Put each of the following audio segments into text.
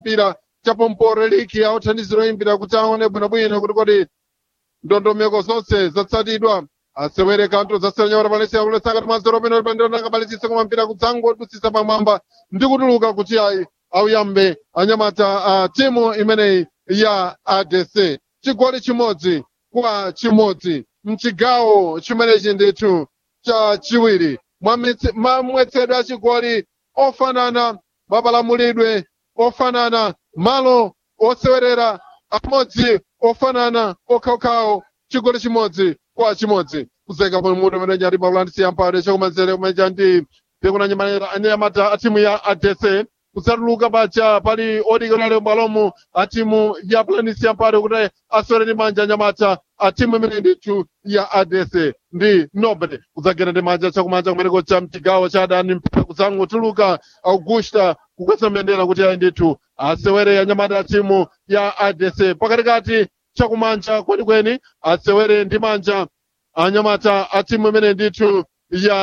mpira chapompore liki authandiziro imbira kuti aone bwinobwino kuti kodi ndondomeko zonse zatsatidwa asewere kanto zasanyora Valencia kulesanga mazero peno bandona kabalisisa koma mpira kudzango tusisa pamwamba ndi kutuluka kuti ayi auyambe anyamata timu imeneyi ya ADC chigoli chimodzi kwa chimodzi mchigawo chimenechi ndithu cha chiwiri mamwetsedwe achigoli ofanana mapalamulidwe ofanana malo osewerera amodzi ofanana okhaokhawo chigoli chimodzi kwa chimodzi kuzeka mutu mene ali paulandisi ampare chakumanzere kumeja ndi pekuna anyamata atimu ya ADC kusatuluka pacha pali odikolale mbalomu atimu ya planisi ampare kuti asore ndi manja anyamata atimu imene ndithu ya ADC ndi nobody kudzagera ndi manja chakumanja kumeneko cha mchigawo cha adani mpira kudzangotuluka Augusta kukwesa mbendera kuti ayi ndithu asewere anyamata atimu ya ADC pakatikati chakumanja kwenikweni asewere ndi manja anyamata atimu imene ndithu ya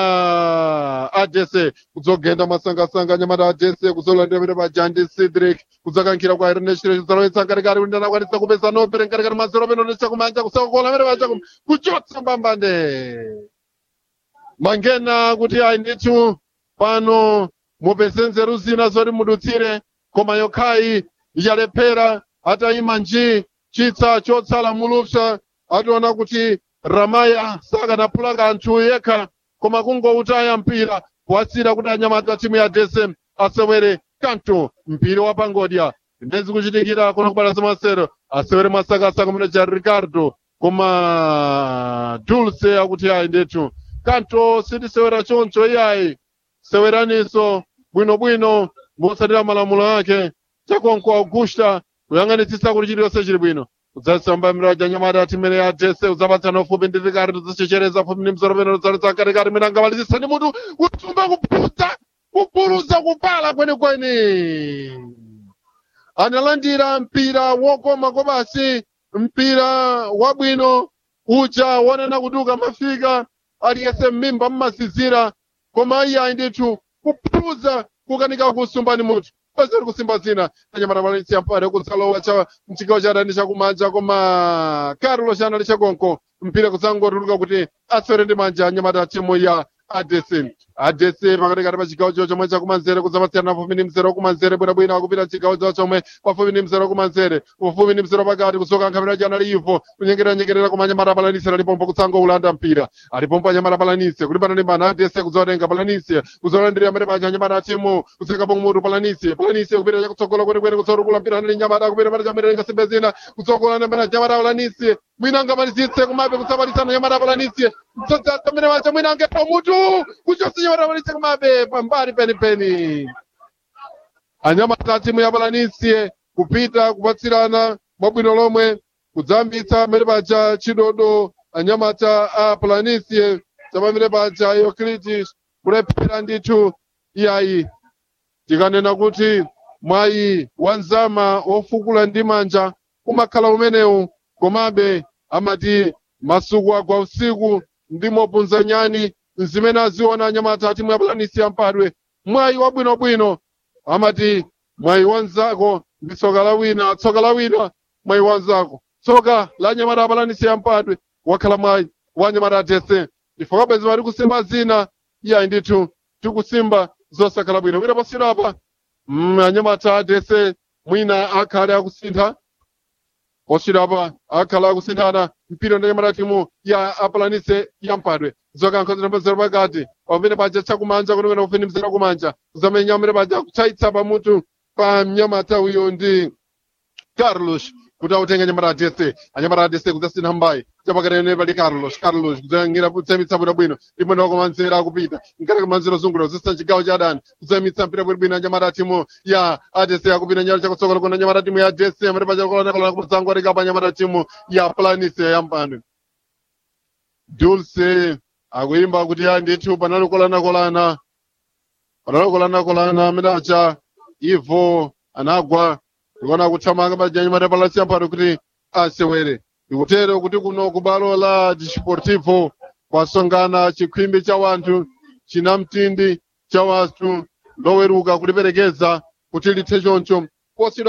ADC kudzogenda masangasanga anyamata ADC kuzolandira pamene paja ndi Cedric kudzakankhira kwa Ernest kudzalowetsa nkatikati kuti anakwanisa kupeza nopere nkatikati mazero peno chakumanja kusakokola pamene paja kuchotsa mbambande mangena kuti ayi ndithu pano mupeze ruzina zoti mudutsire koma yokhayi yalephera atayima nji chitsa chotsala mulupsa ationa kuti Ramaya sakanapula kanthu yekha koma kungoutaya mpira kuwasira kuti anyamata timu ya ADC asewere kanto mpira wa pangodya ndezi kuchitikira kuna kubala zamasero asewere masakasaka mune cha Ricardo koma Dulce akuti ayi ndithu kanto sitisewera choncho iyayi seweraniso bwinobwino motsatira malamulo ake chakonko Augusta kuyang'anitsitsa kuti chiliyonse chili bwino udzasamba miraja nyamata timene ya ADC udzapatsana ufupi ndi Ricardo udzachechereza fupi ndi mzoro pene udzalitsa katikati mene angavalizisa ndi mutu utsumba kupuluza kupala kwenikweni analandira mpira wokoma kobasi mpira wabwino uja wonena kuti ukamafika aliyese mmimba mmasizira koma iye ndithu kupuluza kukanika kusumbani mutu paseri kusimba zina anyamata Valencia ampare kudzalowa cha mchigawo cha adani chakumanja koma Carlos anali chakonko mpira kudzangotuluka kuti asewere ndi manja anyamata timu ya ADC pakatikati pa chigawo chomwe chakumanzere kudzapatsirana pafupi ndi mzere wakumanzere bwinobwino akupita chigawo chomwe pafupi ndi mzere wakumanzere pafupi ndi mzere pakati kusoka nkhamira jana liivo kunyengerera koma anyamata Palanisi alipompo kudzangolanda mpira alipompo anyamata Palanisi kulipana ndi mana ADC kudzotenga Palanisi kudzolandira amene paja anyamata timu kudzekapo mutu Palanisi kupita chakutsogola kwenikweni kudzorukula mpira anali nyamata kupita pata chamene ngasimbe zina kudzogola nyamata Palanisi mwina ngamalizitse kumabe kudzapalisana nyamata Palanisi mtsotsamene wacha mwina angepo mutu kuchosi nyamata Palanisi kumabe pambali penipeni anyamata timu ya Palanisi kupita kupatsirana mwabwino lomwe kudzambitsa amene paja chidodo anyamata a Palanisi chamamene paja Euclides kulephera ndithu iyayi tikanena kuti mwayi wanzama wofukula ndi manja umakhala umenewu komabe amati masuku agwa usiku ndi mopunza nyani zimene aziona anyamata timu ya Palanisi ampadwe mwayi wabwinobwino amati mwayi wanzako ndi tsoka la wina mwayi wanzako tsoka la anyamata Palanisi ampadwe wakhala mwayi wa anyamata ADC chifukwa bwezi mali kusimba zina iyayi ndithu tikusimba zosakhala bwino wina pasiro apa anyamata ADC mwina akhale akusintha posiro apa akhala akusinthana mpira ndi anyamata timu ya Palanisi yampadwe zokankho zinapezera pakati pamene paja chakumanja kunokena kufini mzera kumanja kuzamenya amene paja kuchaitsa pamutu pa mnyamata uyo ndi Carlos kuti autenga anyamata ADC kudzasintha mbayi chapakatene pali Carlos kudzayangira kutsemitsa bwinobwino ndipo ndakumanzera akupita nkati kumanzera zungulira kuzisa chigawo cha adani kutsemitsa mpira bwinobwino anyamata timu ya ADC akupita nyalo chakutsogola kuna anyamata timu ya ADC amene paja kolana kudzango alikapa anyamata timu ya Palanisi yampandwe Dulce akuimba kuti ya ndithu panali kolana amene acha Ivo anagwa ndikuona kuthamanga paja anyamata Palanisi yampandwe kuti asewere ikutero kuti kuno kubalo la Desportivo kwasongana chikhwimbi cha wanthu china mtindi cha wanthu loweruka kuliperekeza kuti lithe choncho